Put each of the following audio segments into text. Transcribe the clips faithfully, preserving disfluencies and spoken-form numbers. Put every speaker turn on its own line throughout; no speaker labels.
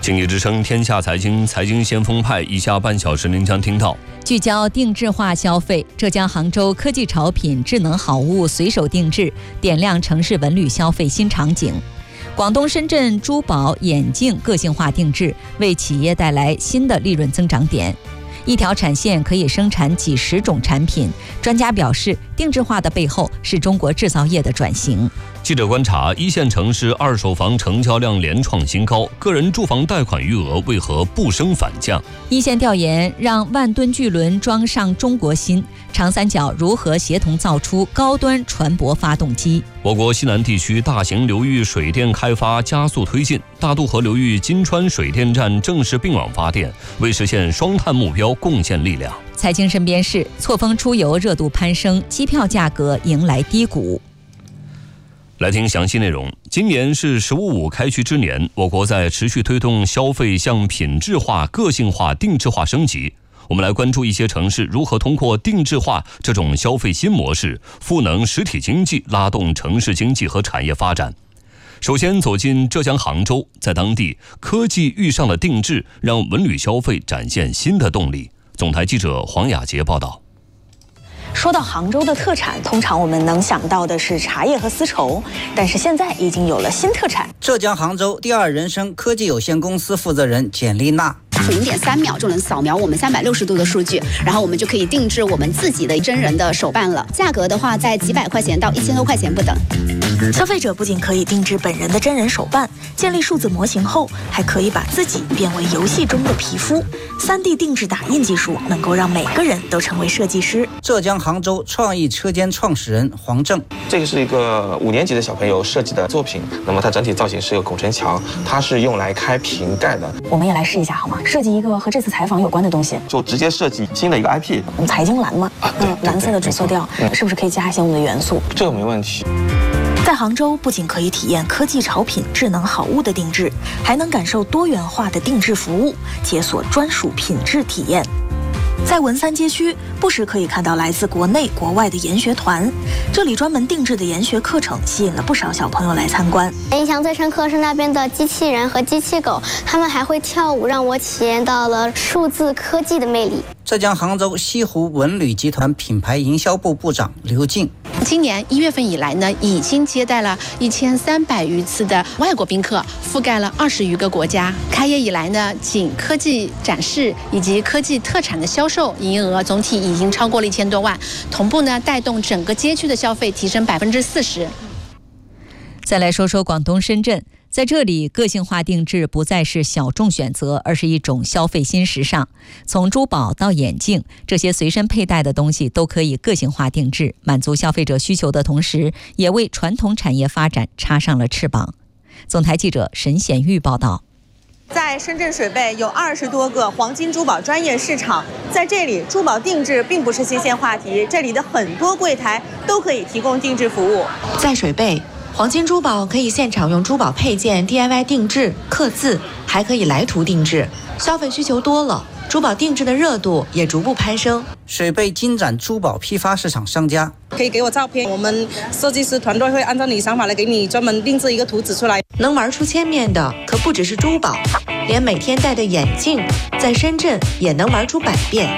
经济之声天下财经财经先锋派，以下半小时您将听到：
聚焦定制化消费，浙江杭州科技潮品智能好物随手定制，点亮城市文旅消费新场景；广东深圳珠宝眼镜个性化定制，为企业带来新的利润增长点。一条产线可以生产几十种产品，专家表示，定制化的背后是中国制造业的转型。
记者观察，一线城市二手房成交量连创新高，个人住房贷款余额为何不升反降？
一线调研让万吨巨轮装上中国心，长三角如何协同造出高端船舶发动机？
我国西南地区大型流域水电开发加速推进，大渡河流域金川水电站正式并网发电，为实现双碳目标贡献力量。
财经身边事，错峰出游热度攀升，机票价格迎来低谷。
来听详细内容。今年是十五五开局之年，我国在持续推动消费向品质化、个性化、定制化升级。我们来关注一些城市如何通过定制化这种消费新模式，赋能实体经济，拉动城市经济和产业发展。首先走进浙江杭州，在当地，科技遇上了定制，让文旅消费展现新的动力。总台记者黄雅杰报道。
说到杭州的特产，通常我们能想到的是茶叶和丝绸，但是现在已经有了新特产。
浙江杭州第二人生科技有限公司负责人简丽娜。
零点三秒就能扫描我们三百六十度的数据，然后我们就可以定制我们自己的真人的手办了。价格的话，在几百块钱到一千多块钱不等。
消费者不仅可以定制本人的真人手办，建立数字模型后，还可以把自己变为游戏中的皮肤。三 D 定制打印技术能够让每个人都成为设计师。
浙江杭州创意车间创始人黄正，
这个是一个五年级的小朋友设计的作品，那么它整体造型是一个拱城墙，它是用来开瓶盖的。
我们也来试一下好吗？设计一个和这次采访有关的东西，
就直接设计新的一个 I P。
我们财经蓝嘛，
啊，对，
嗯，蓝色的主色调，嗯，是不是可以加一些我们的元素？
这个没问题。
在杭州，不仅可以体验科技潮品、智能好物的定制，还能感受多元化的定制服务，解锁专属品质体验。在文三街区，不时可以看到来自国内国外的研学团，这里专门定制的研学课程吸引了不少小朋友来参观。
印象最深刻是那边的机器人和机器狗，他们还会跳舞，让我体验到了数字科技的魅力。
浙江杭州西湖文旅集团品牌营销部部长刘静，
今年一月份以来呢，已经接待了一千三百余次的外国宾客，覆盖了二十余个国家。开业以来呢，仅科技展示以及科技特产的销售营业额总体已经超过了一千多万，同步呢带动整个街区的消费提升百分之四十。
再来说说广东深圳。在这里，个性化定制不再是小众选择，而是一种消费新时尚。从珠宝到眼镜，这些随身佩戴的东西都可以个性化定制，满足消费者需求的同时，也为传统产业发展插上了翅膀。总台记者沈显玉报道。
在深圳水贝有二十多个黄金珠宝专业市场，在这里珠宝定制并不是新鲜话题，这里的很多柜台都可以提供定制服务。
在水贝，黄金珠宝可以现场用珠宝配件 D I Y 定制、刻字，还可以来图定制。消费需求多了，珠宝定制的热度也逐步攀升。
水贝金盏珠宝批发市场商家
可以给我照片，我们设计师团队会按照你想法来给你专门定制一个图纸出来。
能玩出千面的可不只是珠宝，连每天戴的眼镜，在深圳也能玩出百变。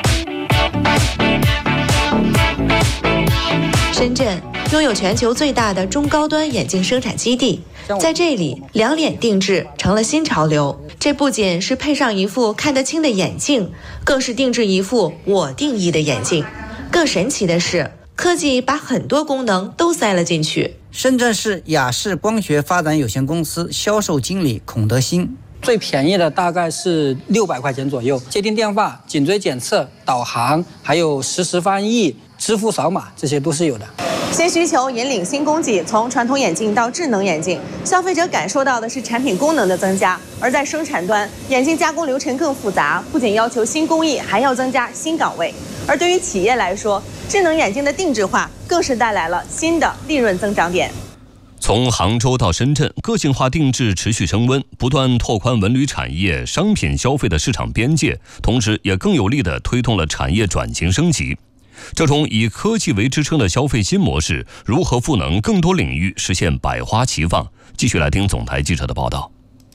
深圳拥有全球最大的中高端眼镜生产基地，在这里两脸定制成了新潮流。这不仅是配上一副看得清的眼镜，更是定制一副我定义的眼镜。更神奇的是，科技把很多功能都塞了进去。
深圳市雅视光学发展有限公司销售经理孔德兴，
最便宜的大概是六百块钱左右，接听电话、颈椎检测、导航，还有实时翻译、支付扫码，这些都是有的。
新需求引领新供给，从传统眼镜到智能眼镜，消费者感受到的是产品功能的增加。而在生产端，眼镜加工流程更复杂，不仅要求新工艺，还要增加新岗位。而对于企业来说，智能眼镜的定制化更是带来了新的利润增长点。
从杭州到深圳，个性化定制持续升温，不断拓宽文旅产业、商品消费的市场边界，同时也更有力地推动了产业转型升级。这种以科技为支撑的消费新模式，如何赋能更多领域，实现百花齐放？继续来听总台记者的报道。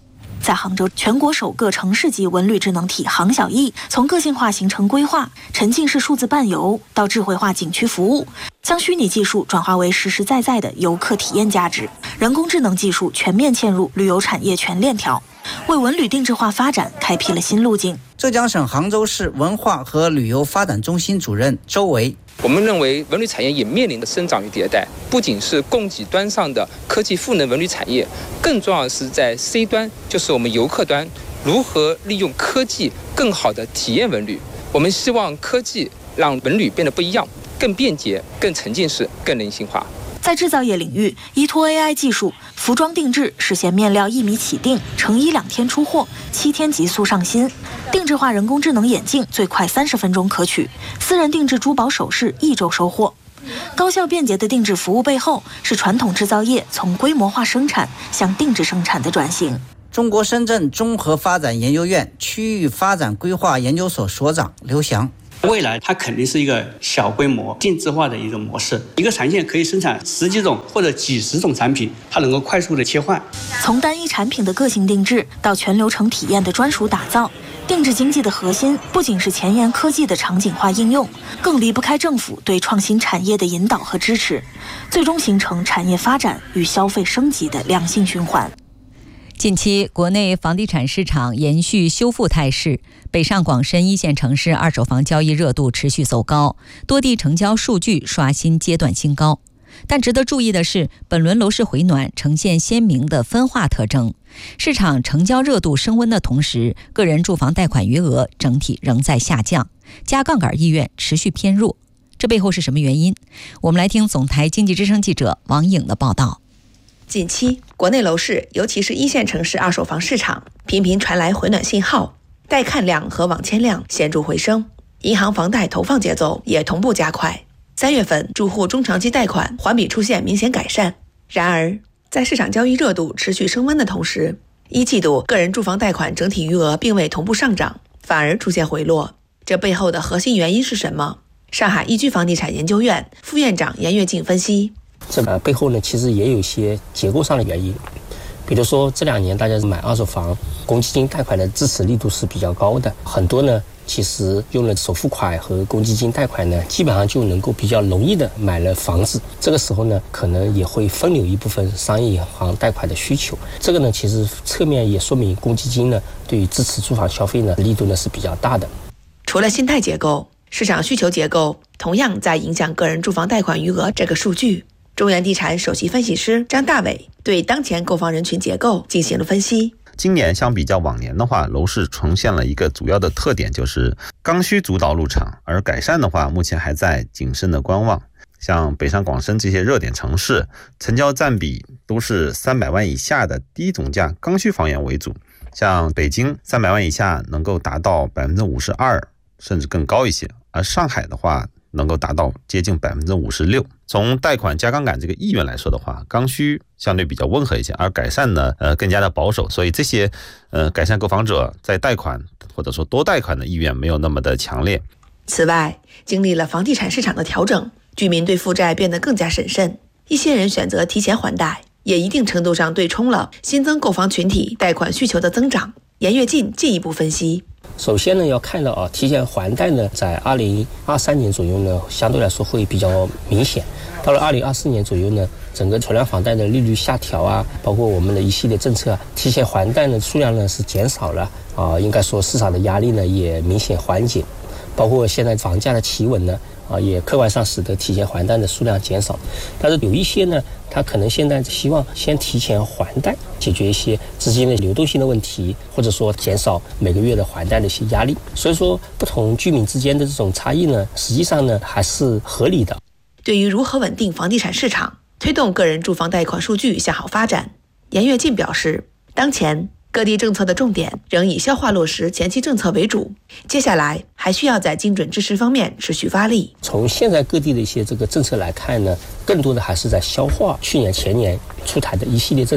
在杭州全国首个城市级文旅智能体杭小艺，从个性化行程规划、沉浸式数字伴游到智慧化景区服务，将虚拟技术转化为实实在在的游客体验价值，人工智能技术全面嵌入旅游产业全链条，为文旅定制化发展开辟了新路径。
浙江省杭州市文化和旅游发展中心主任周维，
我们认为文旅产业也面临的生长与迭代，不仅是供给端上的科技赋能文旅产业，更重要的是在 C 端，就是我们游客端，如何利用科技更好的体验文旅。我们希望科技让文旅变得不一样，更便捷、更沉浸式、更人性化。
在制造业领域，依托 A I 技术，服装定制实现面料一米起订，成衣两天出货，七天急速上新；定制化人工智能眼镜最快三十分钟可取；私人定制珠宝首饰一周收货。高效便捷的定制服务背后，是传统制造业从规模化生产向定制生产的转型。
中国深圳综合发展研究院区域发展规划研究所所长刘翔，
未来它肯定是一个小规模定制化的一个模式，一个产线可以生产十几种或者几十种产品，它能够快速的切换。
从单一产品的个性定制到全流程体验的专属打造，定制经济的核心不仅是前沿科技的场景化应用，更离不开政府对创新产业的引导和支持，最终形成产业发展与消费升级的良性循环。
近期，国内房地产市场延续修复态势，北上广深一线城市二手房交易热度持续走高，多地成交数据刷新阶段新高。但值得注意的是，本轮楼市回暖呈现鲜明的分化特征，市场成交热度升温的同时，个人住房贷款余额整体仍在下降，加杠杆意愿持续偏弱。这背后是什么原因？我们来听总台经济之声记者王颖的报道。
近期，国内楼市，尤其是一线城市二手房市场，频频传来回暖信号，带看量和网签量显著回升，银行房贷投放节奏也同步加快。三月份，住户中长期贷款环比出现明显改善。然而，在市场交易热度持续升温的同时，一季度个人住房贷款整体余额并未同步上涨，反而出现回落。这背后的核心原因是什么？上海易居房地产研究院副院长严跃进分析。
这个背后呢，其实也有一些结构上的原因，比如说这两年大家买二手房，公积金贷款的支持力度是比较高的，很多呢其实用了首付款和公积金贷款呢，基本上就能够比较容易的买了房子。这个时候呢，可能也会分流一部分商业银行贷款的需求。这个呢，其实侧面也说明公积金呢对于支持住房消费呢力度呢是比较大的。
除了心态结构，市场需求结构同样在影响个人住房贷款余额这个数据。中原地产首席分析师张大伟对当前购房人群结构进行了分析。
今年相比较往年的话，楼市呈现了一个主要的特点，就是刚需主导入场，而改善的话目前还在谨慎的观望。像北上广深这些热点城市，成交占比都是三百万以下的低总价刚需房源为主，像北京三百万以下能够达到 百分之五十二 甚至更高一些，而上海的话能够达到接近 百分之五十六。 从贷款加杠杆这个意愿来说的话，刚需相对比较温和一些，而改善呢呃更加的保守，所以这些呃改善购房者在贷款或者说多贷款的意愿没有那么的强烈。
此外，经历了房地产市场的调整，居民对负债变得更加审慎，一些人选择提前还贷，也一定程度上对冲了新增购房群体贷款需求的增长。严跃进进一步分析。
首先呢，要看到啊，提前还贷呢，在二零二三年左右呢，相对来说会比较明显。到了二零二四年左右呢，整个存量房贷的利率下调啊，包括我们的一系列政策啊，提前还贷呢数量呢是减少了啊，应该说市场的压力呢也明显缓解。包括现在房价的企稳呢，啊，也客观上使得提前还贷的数量减少。但是有一些呢，他可能现在希望先提前还贷，解决一些资金的流动性的问题，或者说减少每个月的还贷的一些压力。所以说，不同居民之间的这种差异呢，实际上呢还是合理的。
对于如何稳定房地产市场，推动个人住房贷款数据向好发展，严跃进表示，当前各地政策的重点仍以消化落实前期政策为主，接下来还需要在精准支持方面持续发力。
从现在各地的一些这个政策来看呢，更多的还是在消化去年前年出台的一系列政策，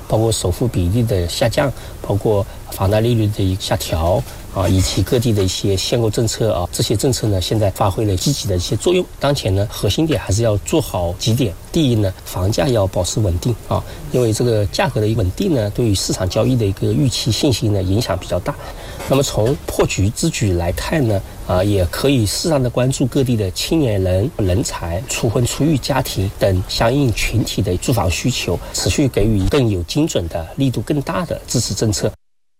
包括首付比例的下降，包括房贷利率的一个下调啊，以及各地的一些限购政策啊，这些政策呢，现在发挥了积极的一些作用。当前呢，核心点还是要做好几点。第一呢，房价要保持稳定啊，因为这个价格的稳定呢，对于市场交易的一个预期信心呢，影响比较大。那么从破局之举来看呢，啊，也可以适当的关注各地的青年人、人才、初婚初育家庭等相应群体的住房需求，持续给予更有精准的、力度更大的支持政策。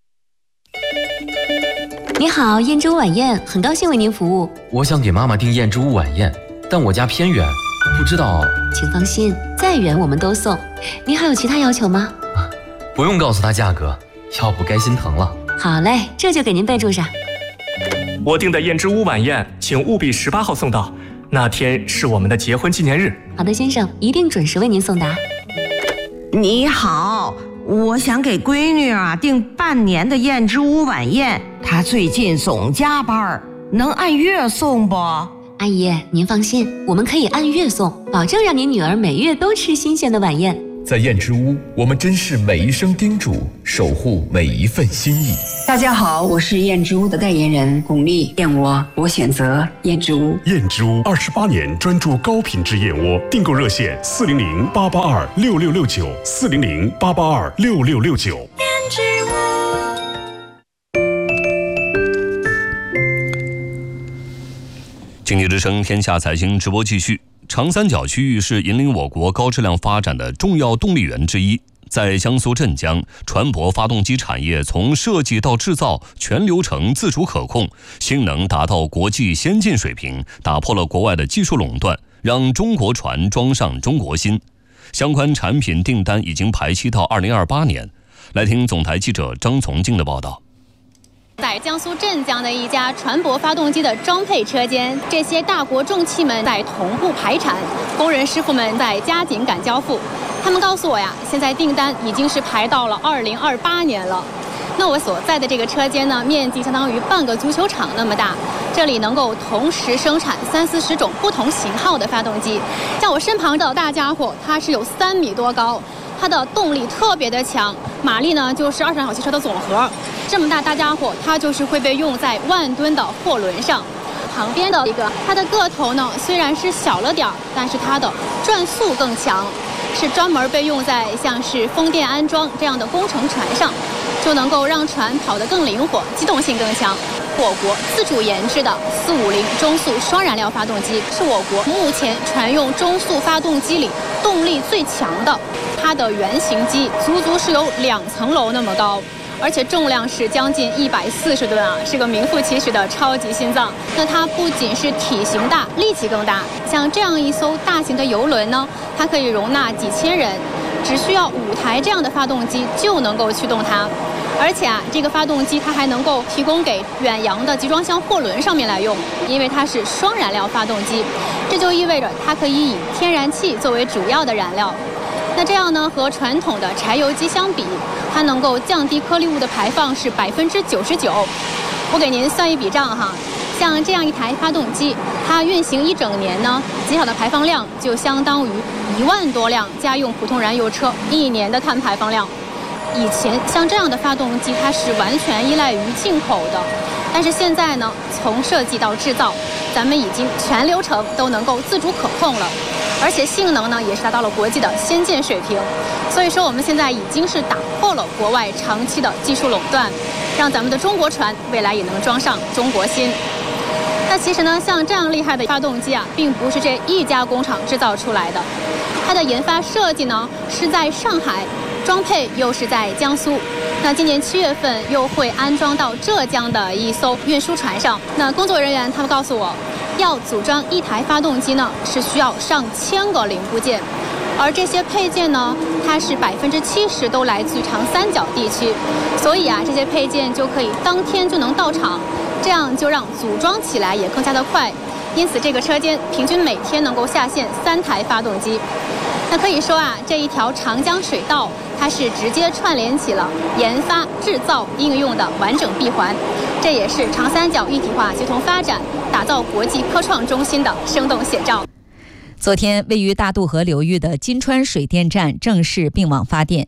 你好，燕之屋晚宴，很高兴为您服务。
我想给妈妈订燕之屋晚宴，但我家偏远，不知道。
请放心，再远我们都送。您还有其他要求吗？
不用告诉她价格，要不该心疼了。
好嘞，这就给您备注上。
我订的燕之屋晚宴，请务必十八号送到，那天是我们的结婚纪念日。
好的，先生，一定准时为您送达。
你好，我想给闺女啊订半年的燕之屋晚宴，她最近总加班，能按月送不？
阿姨，您放心，我们可以按月送，保证让您女儿每月都吃新鲜的晚宴。
在燕之屋，我们珍视每一声叮嘱，守护每一份心意。
大家好，我是燕之屋的代言人巩俐，燕窝我选择燕之屋。
燕之屋二十八年专注高品质燕窝，订购热线四零零八八二六六六九四零零八八二六六六九。燕之屋。
经济之声天下财经直播继续。长三角区域是引领我国高质量发展的重要动力源之一。在江苏镇江，船舶发动机产业从设计到制造全流程自主可控，性能达到国际先进水平，打破了国外的技术垄断，让中国船装上中国心。相关产品订单已经排期到二零二八年。来听总台记者张从静的报道。
在江苏镇江的一家船舶发动机的装配车间，这些大国重器们在同步排产，工人师傅们在加紧赶交付。他们告诉我呀，现在订单已经是排到了二零二八年了。那我所在的这个车间呢，面积相当于半个足球场那么大，这里能够同时生产三四十种不同型号的发动机。像我身旁的大家伙，它是有三米多高。它的动力特别的强，马力呢就是二十辆小汽车的总和。这么大大家伙，它就是会被用在万吨的货轮上。旁边的一个，它的个头呢虽然是小了点儿，但是它的转速更强，是专门被用在像是风电安装这样的工程船上，就能够让船跑得更灵活，机动性更强。我国自主研制的四五零中速双燃料发动机是我国目前船用中速发动机里动力最强的。它的原型机足足是有两层楼那么高，而且重量是将近一百四十吨啊，是个名副其实的超级心脏。那它不仅是体型大，力气更大。像这样一艘大型的游轮呢，它可以容纳几千人，只需要五台这样的发动机就能够驱动它。而且啊，这个发动机它还能够提供给远洋的集装箱货轮上面来用，因为它是双燃料发动机，这就意味着它可以以天然气作为主要的燃料。那这样呢，和传统的柴油机相比，它能够降低颗粒物的排放是百分之九十九。我给您算一笔账哈，像这样一台发动机，它运行一整年呢，减少的排放量就相当于一万多辆家用普通燃油车一年的碳排放量。以前像这样的发动机，它是完全依赖于进口的，但是现在呢，从设计到制造，咱们已经全流程都能够自主可控了。而且性能呢也是达到了国际的先进水平，所以说我们现在已经是打破了国外长期的技术垄断，让咱们的中国船未来也能装上中国心。那其实呢，像这样厉害的发动机啊，并不是这一家工厂制造出来的，它的研发设计呢是在上海，装配又是在江苏。那今年七月份又会安装到浙江的一艘运输船上。那工作人员他们告诉我，要组装一台发动机呢，是需要上千个零部件，而这些配件呢，它是百分之七十都来自于长三角地区，所以啊，这些配件就可以当天就能到场，这样就让组装起来也更加的快。因此，这个车间平均每天能够下线三台发动机。那可以说啊，这一条长江水道，它是直接串联起了研发、制造、应用的完整闭环，这也是长三角一体化协同发展、打造国际科创中心的生动写照。
昨天，位于大渡河流域的金川水电站正式并网发电。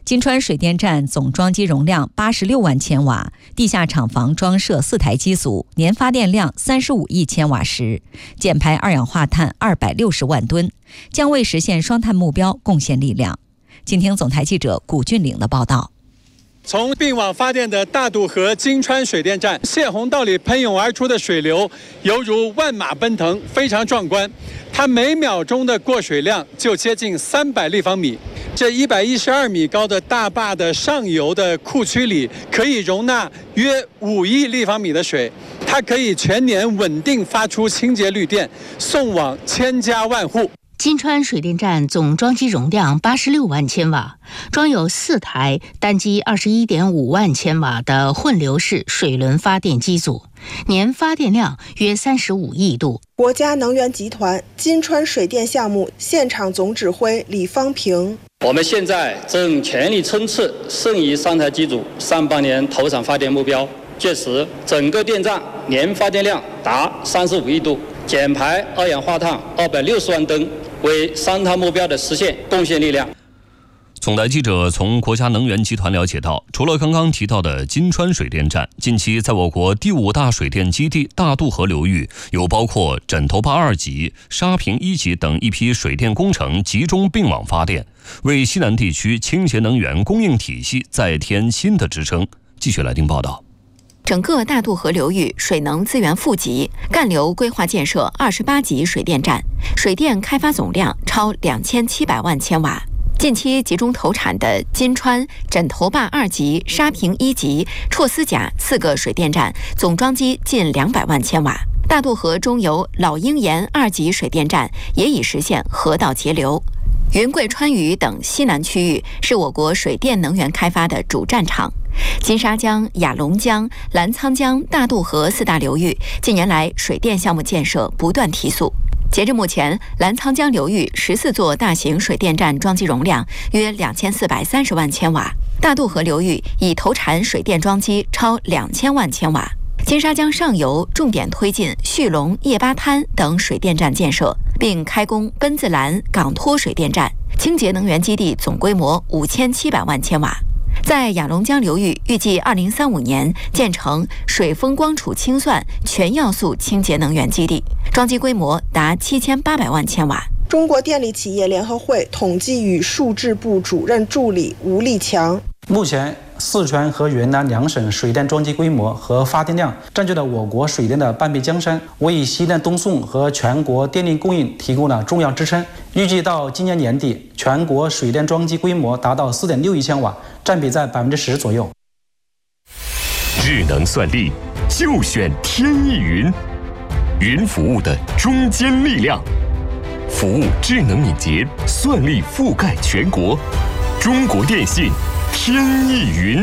金川水电站总装机容量八十六万千瓦，地下厂房装设四台机组，年发电量三十五亿千瓦时，减排二氧化碳二百六十万吨，将为实现双碳目标贡献力量。请听总台记者古俊岭的报道。
从并网发电的大渡河金川水电站泄洪道里喷涌而出的水流，犹如万马奔腾，非常壮观。它每秒钟的过水量就接近三百立方米。这一百一十二米高的大坝的上游的库区里，可以容纳约五亿立方米的水，它可以全年稳定发出清洁绿电，送往千家万户。
金川水电站总装机容量八十六万千瓦，装有四台单机二十一点五万千瓦的混流式水轮发电机组，年发电量约三十五亿度。
国家能源集团金川水电项目现场总指挥李方平：
我们现在正全力冲刺剩余三台机组上半年投产发电目标，届时整个电站年发电量达三十五亿度，减排二氧化碳二百六十万吨，为三碳目标的实现贡献力量。
总台记者从国家能源集团了解到，除了刚刚提到的金川水电站，近期在我国第五大水电基地大渡河流域，有包括枕头坝二级、沙坪一级等一批水电工程集中并网发电，为西南地区清洁能源供应体系再添新的支撑。继续来听报道。
整个大渡河流域水能资源富集，干流规划建设二十八级水电站，水电开发总量超两千七百万千瓦。近期集中投产的金川、枕头坝二级、沙坪一级、绰斯甲四个水电站，总装机近两百万千瓦。大渡河中游老鹰岩二级水电站也已实现河道节流。云贵川渝等西南区域是我国水电能源开发的主战场。金沙江、雅砻江、澜沧江、大渡河四大流域近年来水电项目建设不断提速。截至目前，澜沧江流域十四座大型水电站装机容量约两千四百三十万千瓦，大渡河流域已投产水电装机超两千万千瓦。金沙江上游重点推进旭龙、叶巴滩等水电站建设，并开工奔子栏、港托水电站，清洁能源基地总规模五千七百万千瓦。在雅砻江流域，预计二零三五年建成水风光储清算全要素清洁能源基地，装机规模达七千八百万千瓦。
中国电力企业联合会统计与数字部主任助理吴立强：
目前，四川和云南两省水电装机规模和发电量占据了我国水电的半壁江山，为西南东送和全国电力供应提供了重要支撑。预计到今年年底，全国水电装机规模达到 四点六亿千瓦，占比在百分之十左右。
智能算力就选天翼云，云服务的中坚力量，服务智能敏捷，算力覆盖全国。中国电信天翼云。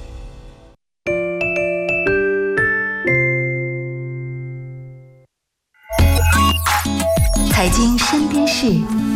财经身边事，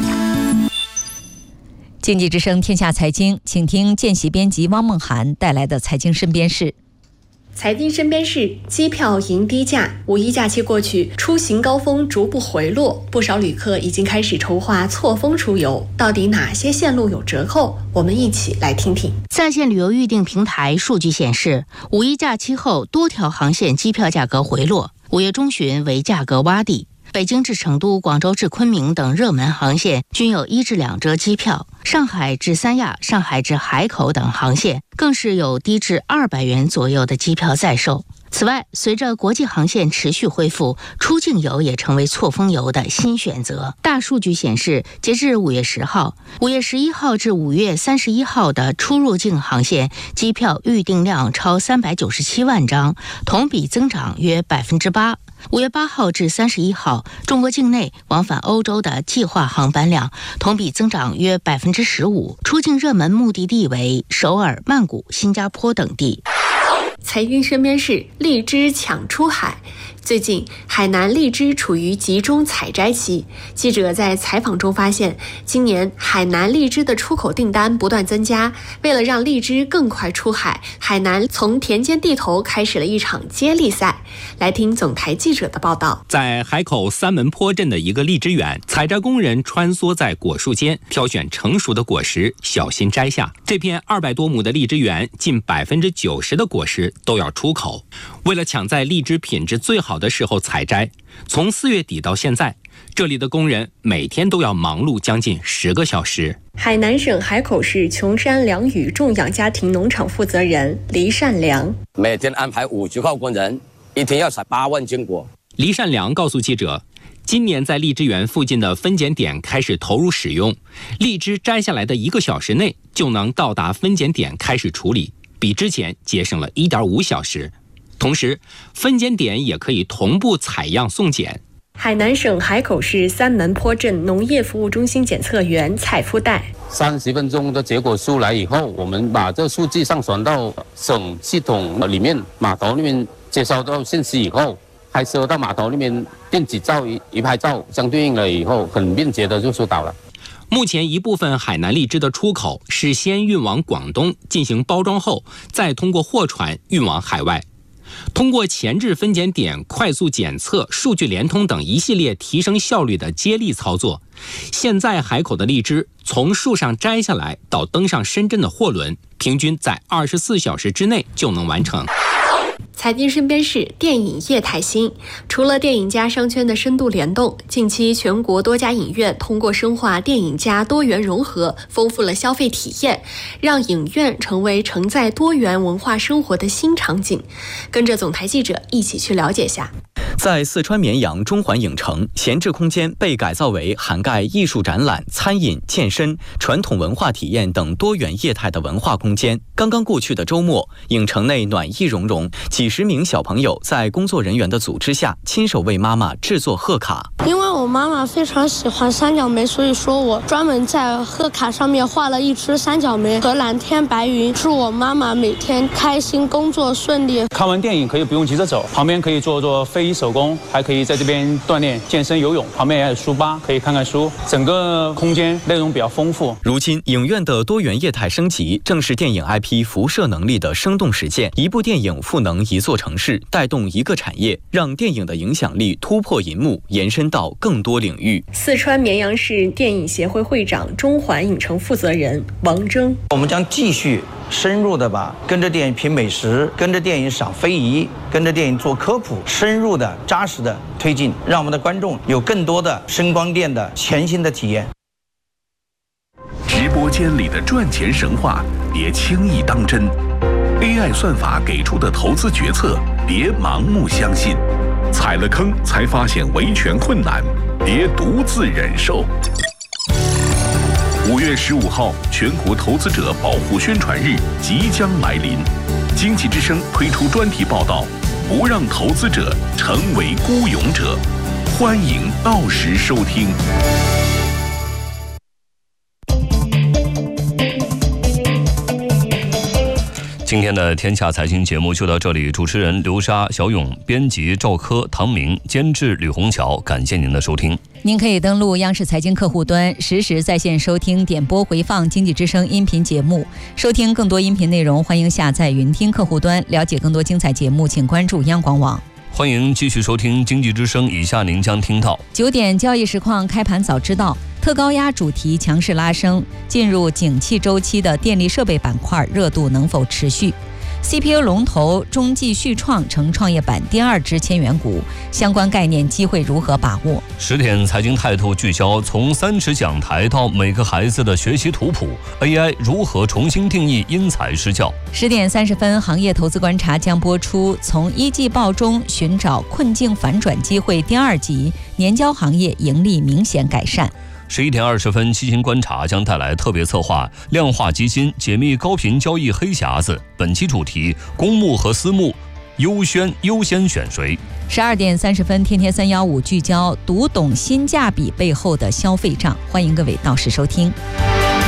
经济之声天下财经，请听见习编辑汪梦涵带来的财经身边事。
财经身边事：机票迎低价。五一假期过去，出行高峰逐步回落，不少旅客已经开始筹划错峰出游。到底哪些线路有折扣？我们一起来听听。
在线旅游预订平台数据显示，五一假期后多条航线机票价格回落，五月中旬为价格洼地。北京至成都、广州至昆明等热门航线均有一至两折机票，上海至三亚、上海至海口等航线更是有低至二百元左右的机票在售。此外，随着国际航线持续恢复，出境游也成为错峰游的新选择。大数据显示，截至五月十号、五月十一号至五月三十一号的出入境航线机票预订量超三百九十七万张，同比增长约百分之八。五月八号至三十一号，中国境内往返欧洲的计划航班量同比增长约百分之十五，出境热门目的地为首尔、曼谷、新加坡等地。
财经身边事：荔枝抢出海。 最近，海南荔枝处于集中采摘期。记者在采访中发现，今年海南荔枝的出口订单不断增加。为了让荔枝更快出海，海南从田间地头开始了一场接力赛。来听总台记者的报道。
在海口三门坡镇的一个荔枝园，采摘工人穿梭在果树间，挑选成熟的果实，小心摘下。这片二百多亩的荔枝园，近百分之九十的果实都要出口。为了抢在荔枝品质最好的时候采摘，从四月底到现在，这里的工人每天都要忙碌将近十个小时。
海南省海口市琼山良屿种养家庭农场负责人黎善良，
每天安排五十号工人，一天要采八万斤果。
黎善良告诉记者，今年在荔枝园附近的分拣点开始投入使用，荔枝摘下来的一个小时内就能到达分拣点开始处理，比之前节省了一点五小时。同时，分拣点也可以同步采样送检。
海南省海口市三门坡镇农业服务中心检测员蔡福代，
三十分钟的结果出来以后，我们把这数据上传到省系统里面，码头那边接收到信息以后，拍摄到码头那边电子照一一拍照，相对应了以后，很便捷的就收到了。
目前一部分海南荔枝的出口是先运往广东进行包装后，再通过货船运往海外。通过前置分拣点、快速检测、数据联通等一系列提升效率的接力操作，现在海口的荔枝从树上摘下来到登上深圳的货轮，平均在二十四小时之内就能完成。
财经身边事电影业态新。除了电影加商圈的深度联动，近期全国多家影院通过深化电影加多元融合，丰富了消费体验，让影院成为承载多元文化生活的新场景。跟着总台记者一起去了解下。
在四川绵阳中环影城，闲置空间被改造为涵盖艺术展览、餐饮、健身、传统文化体验等多元业态的文化空间。刚刚过去的周末，影城内暖意融融，几十名小朋友在工作人员的组织下，亲手为妈妈制作贺卡。
因为我妈妈非常喜欢三角梅，所以说我专门在贺卡上面画了一只三角梅和蓝天白云，祝我妈妈每天开心，工作顺利。
看完电影可以不用急着走，旁边可以做做非遗手工，还可以在这边锻炼健身游泳，旁边也有书吧，可以看看书，整个空间内容比较丰富。
如今影院的多元业态升级，正是电影 I P 辐射能力的生动实践。一部电影赋能一座城市，带动一个产业，让电影的影响力突破银幕，延伸到更多领域。
四川绵阳市电影协会会长、中环影城负责人王征，
我们将继续深入的把跟着电影品美食，跟着电影赏非遗，跟着电影做科普，深入的扎实的推进，让我们的观众有更多的声光电的全新的体验。
直播间里的赚钱神话别轻易当真， A I 算法给出的投资决策别盲目相信，踩了坑才发现维权困难别独自忍受。五月十五号，全国投资者保护宣传日即将来临，经济之声推出专题报道，不让投资者成为孤勇者，欢迎到时收听。
今天的天下财经节目就到这里，主持人刘莎、小勇，编辑赵科、唐明，监制吕红桥，感谢您的收听。
您可以登录央视财经客户端，实时在线收听、点播回放经济之声音频节目。收听更多音频内容，欢迎下载云听客户端。了解更多精彩节目，请关注央广网。
欢迎继续收听经济之声，以下您将听到
九点交易实况开盘早知道，特高压主题强势拉升，进入景气周期的电力设备板块热度能否持续？ C P U 龙头中继续创成创业板第二只千元股，相关概念机会如何把握？
十点财经态度聚焦，从三尺讲台到每个孩子的学习图谱 ，A I 如何重新定义因材施教？
十点三十分，行业投资观察将播出，从一季报中寻找困境反转机会第二集，年交行业盈利明显改善。
十一点二十分，基金观察将带来特别策划，量化基金解密高频交易黑匣子。本期主题：公募和私募优先优先选谁？
十二点三十分，天天三幺五聚焦，读懂性价比背后的消费账。欢迎各位到时收听。